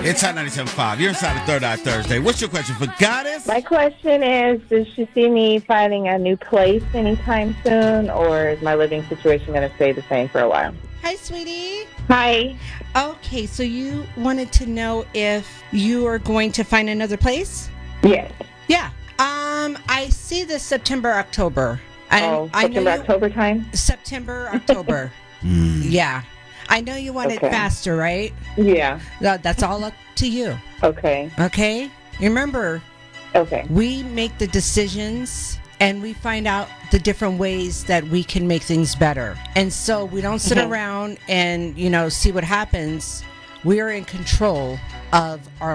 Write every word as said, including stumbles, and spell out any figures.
It's Hot ninety-seven point five. You're inside of Third Eye Thursday. What's your question for Goddess? My question is, does she see me finding a new place anytime soon, or is my living situation going to stay the same for a while? Hi, sweetie. Hi. Okay, so you wanted to know if you are going to find another place? Yes. Yeah. Um, I see this September, October. I, Oh, I know September, you- October time? September, October. Yeah. I know you want Okay. it faster, right? Yeah. That- That's all up to you. Okay. Okay? Remember, Okay. we make the decisions and we find out the different ways that we can make things better. And so we don't sit Mhm. around and, you know, see what happens. We are in control of our